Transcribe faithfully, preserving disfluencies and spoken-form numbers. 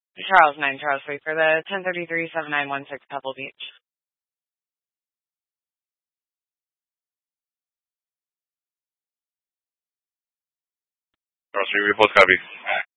Charles nine, Charles three for the ten thirty-three seven nine one six Pebble Beach. Charles three, report copy.